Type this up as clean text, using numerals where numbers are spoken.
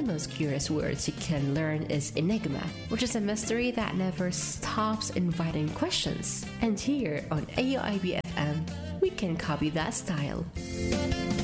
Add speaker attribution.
Speaker 1: most curious words you can learn is enigma, which is a mystery that never stops inviting questions. And here on AOIB FM, we can copy that style.